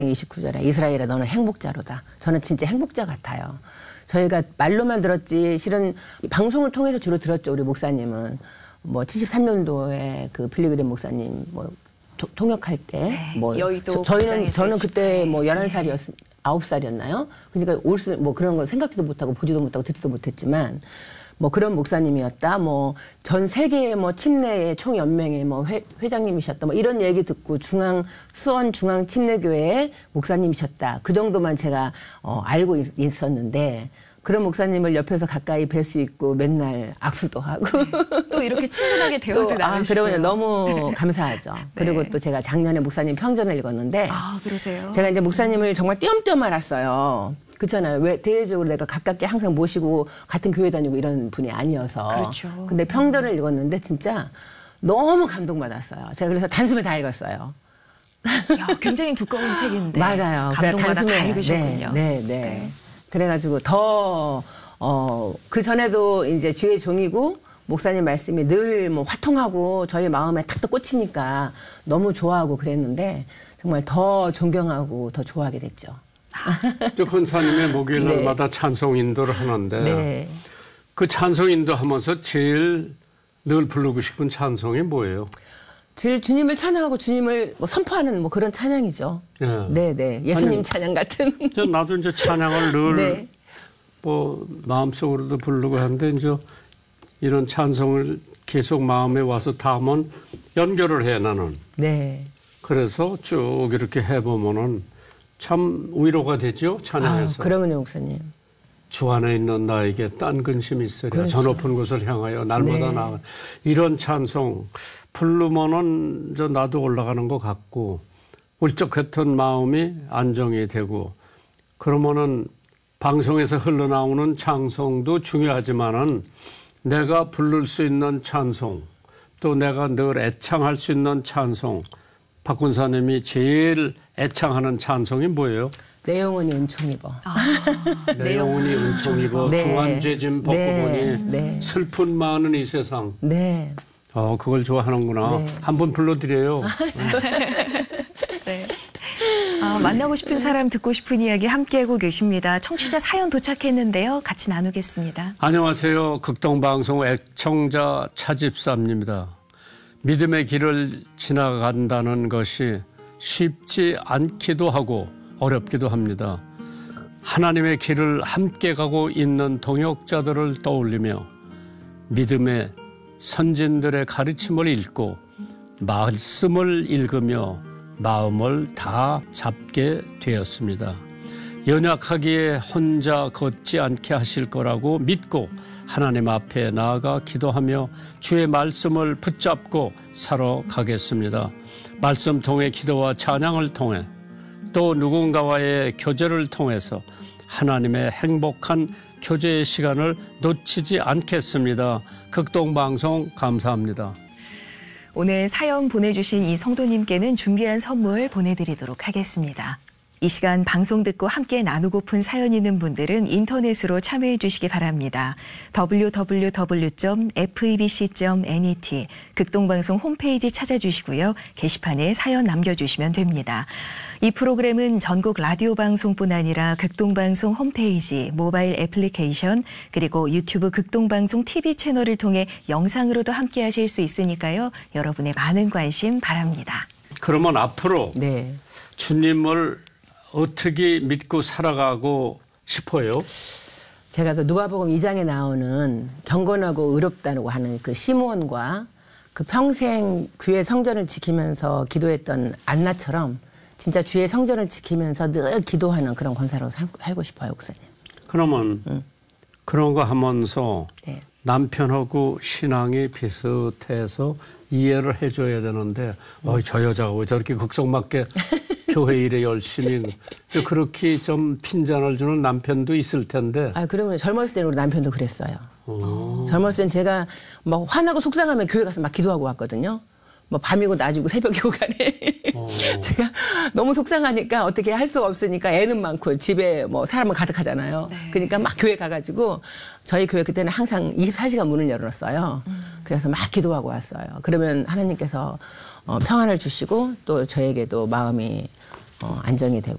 29절에 이스라엘아 너는 행복자로다. 저는 진짜 행복자 같아요. 저희가 말로만 들었지 실은 방송을 통해서 주로 들었죠. 우리 목사님은 뭐 73년도에 그 빌리그램 목사님 뭐 통역할 때 뭐 여의도 저는 그때 뭐 11살이었 9살이었나요? 그러니까 뭐 그런 거 생각지도 못하고 보지도 못하고 듣지도 못했지만 뭐 그런 목사님이었다. 뭐 전 세계 뭐 침례의 총연맹의 뭐 회장님이셨다. 뭐 이런 얘기 듣고 수원 중앙 침례교회의 목사님이셨다. 그 정도만 제가 알고 있었는데 그런 목사님을 옆에서 가까이 뵐 수 있고 맨날 악수도 하고 또 이렇게 친근하게 대화도 나누시고 그러면 너무 감사하죠. 네. 그리고 또 제가 작년에 목사님 편전을 읽었는데 그러세요? 제가 이제 목사님을 정말 띄엄띄엄 알았어요. 그렇잖아요. 왜 대외적으로 내가 가깝게 항상 모시고 같은 교회 다니고 이런 분이 아니어서. 그렇죠. 근데 평전을 읽었는데 진짜 너무 감동받았어요. 제가 그래서 단숨에 다 읽었어요. 야, 굉장히 두꺼운 책인데. 맞아요. 감동받아 다 읽으셨군요. 네. 그래가지고 그 전에도 이제 주의 종이고 목사님 말씀이 늘 뭐 화통하고 저희 마음에 탁탁 꽂히니까 너무 좋아하고 그랬는데 정말 더 존경하고 더 좋아하게 됐죠. 저 권사님의 목요일 날마다 찬송 인도를 하는데 네. 그 찬송 인도하면서 제일 늘 부르고 싶은 찬송이 뭐예요? 제일 주님을 찬양하고 주님을 뭐 선포하는 뭐 그런 찬양이죠. 네. 예수님 찬양 같은. 나도 이제 찬양을 늘 네. 뭐 마음속으로도 부르고 하는데 이제 이런 찬송을 계속 마음에 와서 담은 연결을 해 나는. 네. 그래서 쭉 이렇게 해보면은 참 위로가 되죠, 찬양에서. 그러면요, 목사님. 주 안에 있는 나에게 딴 근심이 있으랴. 그렇죠. 저 높은 곳을 향하여 날마다 나아가. 이런 찬송 부르면은 나도 올라가는 것 같고 울적했던 마음이 안정이 되고 그러면은 방송에서 흘러나오는 찬송도 중요하지만은 내가 부를 수 있는 찬송 또 내가 늘 애창할 수 있는 찬송 박 군사님이 제일 애창하는 찬송이 뭐예요? 내 영혼이 은총 입어. 내 영혼이 은총 입어. 중한죄짐 벗고 보니 슬픈 많은 이 세상. 네. 그걸 좋아하는구나. 네. 한번 불러드려요. 네. 만나고 싶은 사람 듣고 싶은 이야기 함께하고 계십니다. 청취자 사연 도착했는데요. 같이 나누겠습니다. 안녕하세요. 극동방송 애청자 차집사입니다. 믿음의 길을 지나간다는 것이 쉽지 않기도 하고 어렵기도 합니다. 하나님의 길을 함께 가고 있는 동역자들을 떠올리며 믿음의 선진들의 가르침을 읽고 말씀을 읽으며 마음을 다 잡게 되었습니다. 연약하기에 혼자 걷지 않게 하실 거라고 믿고 하나님 앞에 나아가 기도하며 주의 말씀을 붙잡고 살아가겠습니다. 말씀 통해 기도와 찬양을 통해 또 누군가와의 교제를 통해서 하나님의 행복한 교제의 시간을 놓치지 않겠습니다. 극동방송 감사합니다. 오늘 사연 보내주신 이 성도님께는 준비한 선물 보내드리도록 하겠습니다. 이 시간 방송 듣고 함께 나누고픈 사연 있는 분들은 인터넷으로 참여해 주시기 바랍니다. www.febc.net 극동방송 홈페이지 찾아주시고요. 게시판에 사연 남겨주시면 됩니다. 이 프로그램은 전국 라디오 방송뿐 아니라 극동방송 홈페이지, 모바일 애플리케이션, 그리고 유튜브 극동방송 TV 채널을 통해 영상으로도 함께 하실 수 있으니까요. 여러분의 많은 관심 바랍니다. 그러면 앞으로 주님을 어떻게 믿고 살아가고 싶어요? 제가 그 누가복음 2장에 나오는 경건하고 의롭다고 하는 그 시므온과 그 평생 주의 성전을 지키면서 기도했던 안나처럼 진짜 주의 성전을 지키면서 늘 기도하는 그런 권사로 살고 싶어요, 목사님. 그러면 그런 거 하면서 남편하고 신앙이 비슷해서 이해를 해줘야 되는데 저 여자가 왜 저렇게 극성맞게 교회 일에 열심히 그렇게 좀 핀잔을 주는 남편도 있을 텐데. 그러면 젊었을 때는 우리 남편도 그랬어요. 젊었을 땐 제가 막 화나고 속상하면 교회 가서 막 기도하고 왔거든요. 뭐 밤이고 낮이고 새벽이고 간에 제가 너무 속상하니까 어떻게 할 수가 없으니까 애는 많고 집에 뭐 사람은 가득하잖아요. 그러니까 막 교회 가가지고 저희 교회 그때는 항상 24시간 문을 열어놨어요. 그래서 막 기도하고 왔어요. 그러면 하나님께서 평안을 주시고 또 저에게도 마음이 안정이 되고